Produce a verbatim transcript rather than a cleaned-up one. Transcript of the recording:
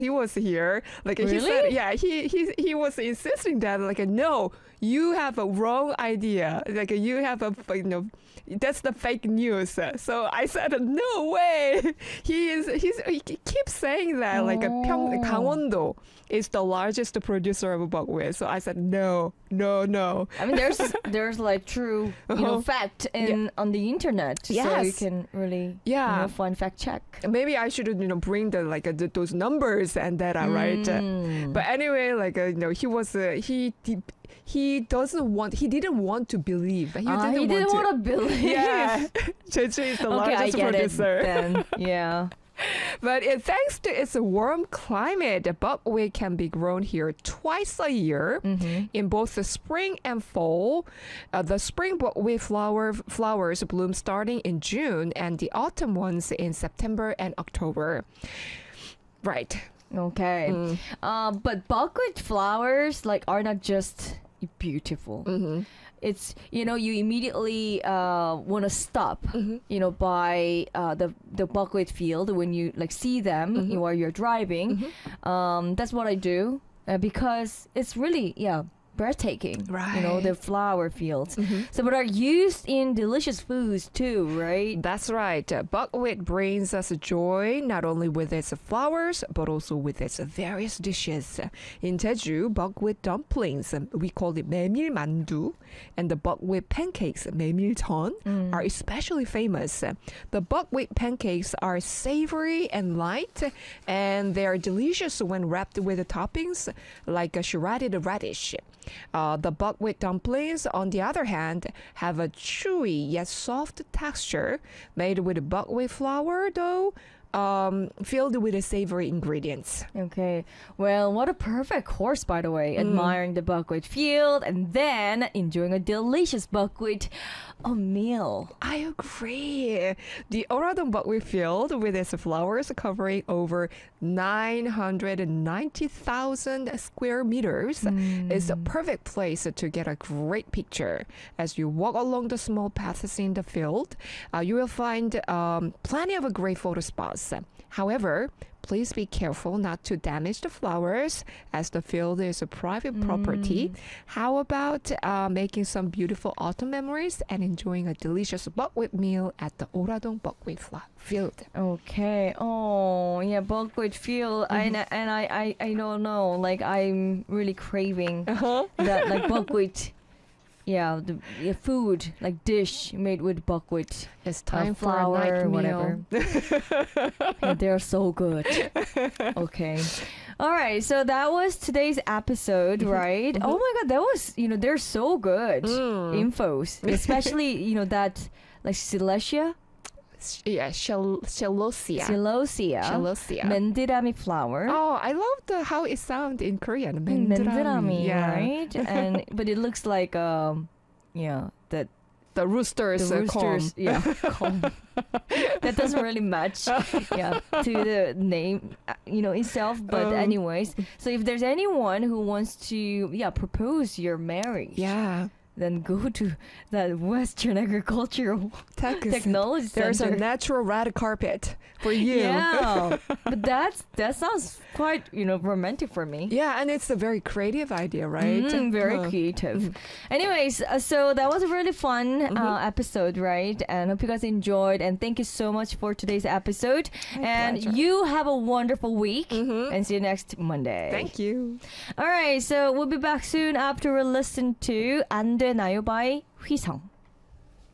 he was here. Like he Really? said, yeah, he he he was insisting that like no, you have a wrong idea. Like you have a you know, that's the fake news. So I said no way. He is he's he keeps saying that like a Pyong, Oh. Gangwon-do is the largest producer of buckwheat. So I said no, no, no. I mean, there's there's like true, you know, Uh-huh. fact in on the internet, so you Yes. can really, Yeah. you know, find fact check. Maybe I should you know bring the like uh, the, those numbers and data right. Mm. But anyway, like uh, you know, he was uh, he, he he doesn't want he didn't want to believe. He Ah, didn't, he didn't want, want to believe. to. Yeah, Jeju is the Okay, I largest get producer. it then. Yeah. But it, thanks to its warm climate, buckwheat can be grown here twice a year Mm-hmm. in both the spring and fall. Uh, the spring buckwheat flower flowers bloom starting in June, and the autumn ones in September and October. Right. Okay. Mm. Uh, but buckwheat flowers like are not just beautiful. Mm-hmm. It's, you know, you immediately uh, want to stop, Mm-hmm. you know, by uh, the the buckwheat field when you like see them Mhm. while you're driving. Mm-hmm. Um, that's what I do uh, because it's really, yeah, breathtaking. You know, Right. the flower fields. Mm-hmm. So, but are used in delicious foods too, right? That's right. Uh, Buckwheat brings us joy not only with its flowers but also with its various dishes. In Jeju, buckwheat dumplings, um, we call it 메밀만두, and the buckwheat pancakes, 메밀전, Mm. are especially famous. The buckwheat pancakes are savory and light, and they are delicious when wrapped with toppings like a shredded radish. Uh, the buckwheat dumplings, on the other hand, have a chewy yet soft texture made with buckwheat flour, though um, filled with savory ingredients. Okay. Well, what a perfect course, by the way. Mm. Admiring the buckwheat field and then enjoying a delicious buckwheat a meal. I agree. The Oradong buckwheat field, with its flowers covering over nine hundred ninety thousand square meters, is a perfect place to get a great picture. As you walk along the small paths in the field, uh, you will find um, plenty of great photo spots. However, please be careful not to damage the flowers, as the field is a private property. How about uh, making some beautiful autumn memories and enjoying a delicious buckwheat meal at the Oradong buckwheat fla- field? Okay. Oh, yeah, buckwheat field. I Mm-hmm. and and I, I I don't know. Like I'm really craving Uh-huh. that like buckwheat. Yeah, the yeah, food like dish made with buckwheat. It's Uh, time for a flour, night whatever. meal. And they're so good. Okay. All right. So that was today's episode, right? Oh my God. That was, you know, they're so good Mm. infos, especially, you know, that like Silesia, S- Yeah, shell, Celosia. Silosia, Celosia. Mendirami flower. Oh, I love the how it sounds in Korean. Mm, Mendirami, Yeah. right? And but it looks like um yeah, that The roosters. the uh, comb. roosters, yeah, comb. That doesn't really match, yeah, to the name, uh, you know, itself. But Um, anyways, so if there's anyone who wants to, yeah, propose your marriage, Yeah. then go to that Western Agricultural Tech is- Technology There's a Center. natural red carpet for you. Yeah, but that's that sounds quite, you know, romantic for me. Yeah, and it's a very creative idea, right? Mm, very Uh, creative. Anyways, uh, so that was a really fun Mm-hmm. uh, episode, right? And hope you guys enjoyed. And thank you so much for today's episode. My and pleasure. you have a wonderful week. Mhm. And see you next Monday. Thank you. All right, so we'll be back soon after we listen to 안 되나요 by 휘성.